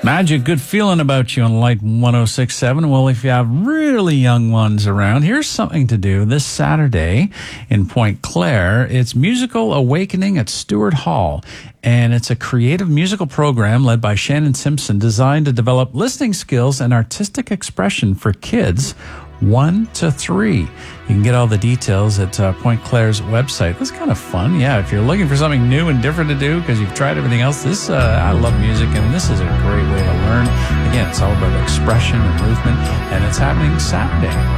Magic, good feeling about you on Light 106.7. Well, if you have really young ones around, here's something to do this Saturday in Point Claire. It's Musical Awakening at Stewart Hall, and it's a creative musical program led by Shannon Simpson designed to develop listening skills and artistic expression for kids 1 to 3. You can get all the details at Point Claire's website. That's kind of fun. Yeah, if you're looking for something new and different to do because you've tried everything else, this I love music, and this is a great way to learn. Again, it's all about expression and movement, and it's happening Saturday.